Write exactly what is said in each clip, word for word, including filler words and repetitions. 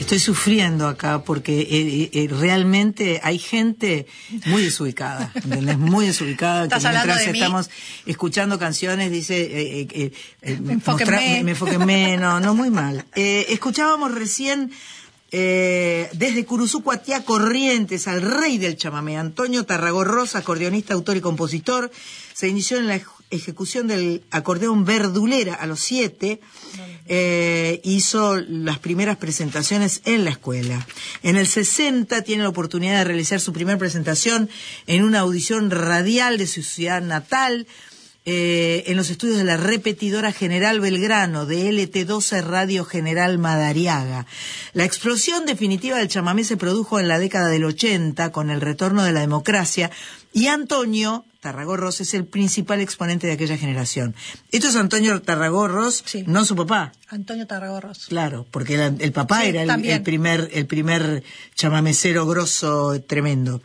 Estoy sufriendo acá porque eh, eh, realmente hay gente muy desubicada, ¿entendés? Muy desubicada, que mientras de estamos mí? escuchando canciones dice eh, eh, eh, eh, me enfóquenme, me enfóquenme, no, no, muy mal. Eh, escuchábamos recién eh, desde Curuzucuatiá, Corrientes, al rey del chamamé, Antonio Tarragó-Ross, acordeonista, autor y compositor. Se inició en la ejecución del acordeón verdulera a los siete, eh, hizo las primeras presentaciones en la escuela. En el sesenta tiene la oportunidad de realizar su primera presentación en una audición radial de su ciudad natal, eh, en los estudios de la Repetidora General Belgrano, de L T doce Radio General Madariaga. La explosión definitiva del chamamé se produjo en la década del ochenta, con el retorno de la democracia, y Antonio Tarragó-Ross es el principal exponente de aquella generación. Esto es Antonio Tarragó-Ross, sí. No su papá. Antonio Tarragó-Ross. Claro, porque el, el papá sí, era el, el primer el primer chamamecero grosso, tremendo.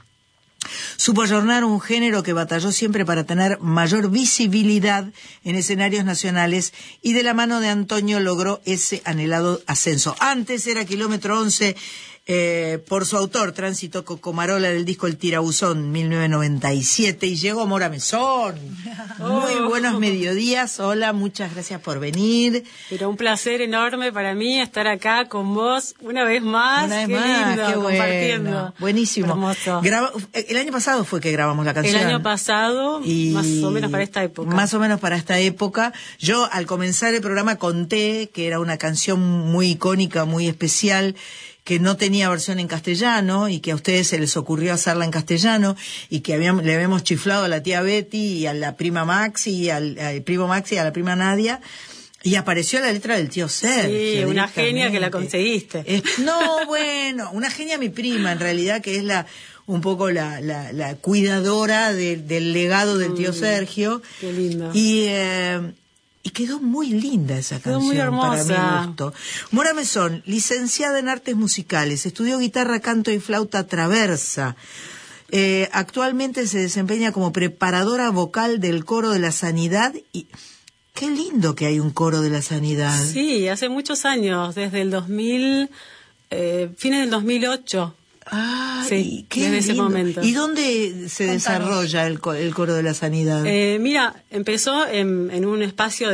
Supo ayornar un género que batalló siempre para tener mayor visibilidad en escenarios nacionales, y de la mano de Antonio logró ese anhelado ascenso. Antes era Kilómetro once, Eh, por su autor, Tránsito Cocomarola, del disco El Tirabuzón, mil novecientos noventa y siete, y llegó Mora Mesón. Oh. Muy buenos mediodías, hola, muchas gracias por venir. Pero un placer enorme para mí estar acá con vos una vez más. Una vez qué más, lindo, qué bueno. Compartiendo. Buenísimo. Hermoso. Graba, el año pasado fue que grabamos la canción. El año pasado, y más o menos para esta época. Más o menos para esta época. Yo, al comenzar el programa, conté que era una canción muy icónica, muy especial, que no tenía versión en castellano y que a ustedes se les ocurrió hacerla en castellano, y que habíamos, le habíamos chiflado a la tía Betty y a la prima Maxi, y al, al primo Maxi y a la prima Nadia, y apareció la letra del tío Sergio. Sí, una genia que la conseguiste. Es, no, bueno, una genia mi prima, en realidad, que es la un poco la, la, la cuidadora de, del legado del tío Sergio. Qué lindo. Y... Eh, Y quedó muy linda esa quedó canción, muy hermosa. Para mi gusto. Mora Mesón, licenciada en Artes Musicales, estudió guitarra, canto y flauta traversa. Eh, actualmente se desempeña como preparadora vocal del Coro de la Sanidad. Y qué lindo que hay un Coro de la Sanidad. Sí, hace muchos años, desde el dos mil, eh, fines del dos mil ocho. Ah, sí, qué desde lindo. ese momento. ¿Y dónde se Contanos. desarrolla el, el Coro de la Sanidad? Eh, mira, empezó en, en un espacio de